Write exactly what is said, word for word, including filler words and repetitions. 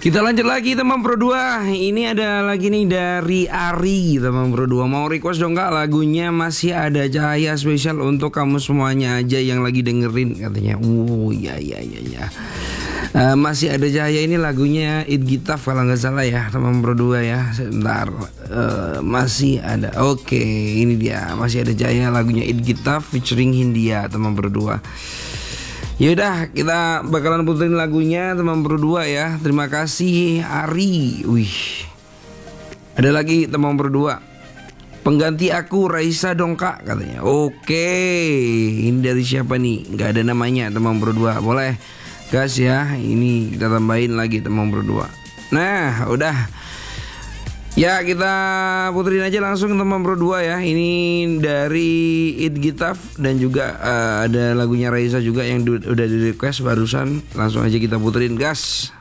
Kita lanjut lagi teman Pro dua. Ini ada lagi nih dari Ari teman Pro dua. Mau request dong kak lagunya Masih Ada Cahaya, spesial untuk kamu semuanya aja yang lagi dengerin katanya. Uh ya ya ya ya. Uh, Masih Ada Cahaya ini lagunya It Gitaf kalau nggak salah ya teman Pro dua ya. Sebentar. Uh, masih ada. Oke, okay, ini dia Masih Ada Cahaya lagunya It Gitaf featuring Hindia teman Pro dua. Yaudah, kita bakalan puterin lagunya teman Pro dua ya. Terima kasih Ari. Wih. Ada lagi teman Pro dua. Pengganti aku Raisa dong kak katanya. Oke, ini dari siapa nih? Gak ada namanya teman Pro dua. Boleh gas ya. Ini kita tambahin lagi teman Pro dua. Nah, udah. Ya, kita puterin aja langsung teman Pro dua ya. Ini dari It Gitaf dan juga uh, ada lagunya Raisa juga yang udah di request barusan. Langsung aja kita puterin gas.